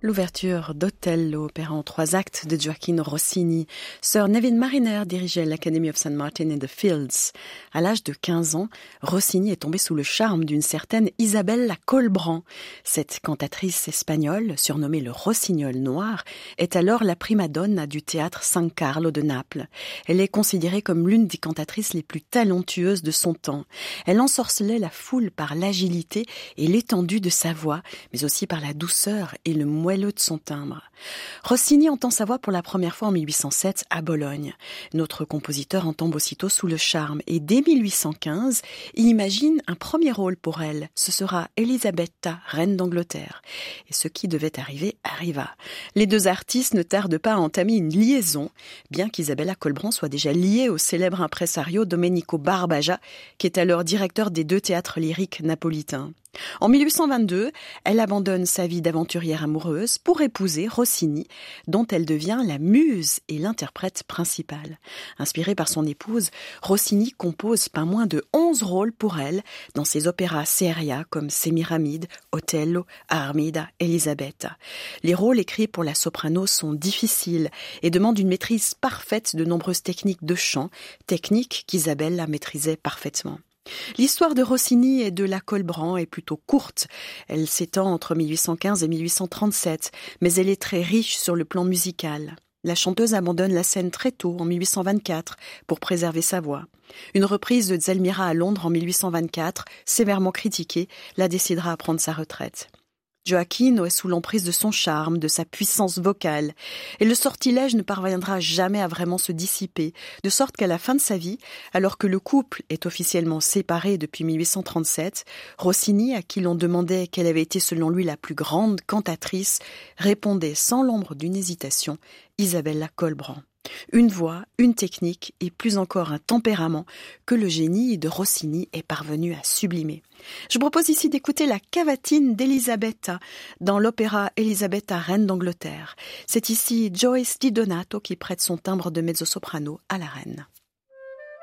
L'ouverture d'Otello, opéra en 3 actes de Gioachino Rossini. Sir Nevin Mariner dirigeait l'Academy of St. Martin in the Fields. À l'âge de 15 ans, Rossini est tombé sous le charme d'une certaine Isabella Colbran. Cette cantatrice espagnole, surnommée le Rossignol noir, est alors la prima donna du théâtre San Carlo de Naples. Elle est considérée comme l'une des cantatrices les plus talentueuses de son temps. Elle ensorcelait la foule par l'agilité et l'étendue de sa voix, mais aussi par la douceur et le moelleux de son timbre. Rossini entend sa voix pour la première fois en 1807 à Bologne. Notre compositeur en tombe aussitôt sous le charme et dès 1815, il imagine un premier rôle pour elle. Ce sera Elisabetta, reine d'Angleterre. Et ce qui devait arriver arriva. Les deux artistes ne tardent pas à entamer une liaison, bien qu'Isabella Colbran soit déjà liée au célèbre impresario Domenico Barbaja, qui est alors directeur des 2 théâtres lyriques napolitains. En 1822, elle abandonne sa vie d'aventurière amoureuse pour épouser Rossini, dont elle devient la muse et l'interprète principale. Inspiré par son épouse, Rossini compose pas moins de 11 rôles pour elle dans ses opéras seria comme Sémiramide, Otello, Armida, Elisabetta. Les rôles écrits pour la soprano sont difficiles et demandent une maîtrise parfaite de nombreuses techniques de chant, techniques qu'Isabella maîtrisait parfaitement. L'histoire de Rossini et de la Colbran est plutôt courte. Elle s'étend entre 1815 et 1837, mais elle est très riche sur le plan musical. La chanteuse abandonne la scène très tôt, en 1824, pour préserver sa voix. Une reprise de Zelmira à Londres en 1824, sévèrement critiquée, la décidera à prendre sa retraite. Gioachino est sous l'emprise de son charme, de sa puissance vocale, et le sortilège ne parviendra jamais à vraiment se dissiper, de sorte qu'à la fin de sa vie, alors que le couple est officiellement séparé depuis 1837, Rossini, à qui l'on demandait quelle avait été selon lui la plus grande cantatrice, répondait sans l'ombre d'une hésitation, Isabella Colbran. Une voix, une technique et plus encore un tempérament que le génie de Rossini est parvenu à sublimer. Je propose ici d'écouter la cavatine d'Elisabetta dans l'opéra Elisabetta, reine d'Angleterre. C'est ici Joyce Di Donato qui prête son timbre de mezzo-soprano à la reine.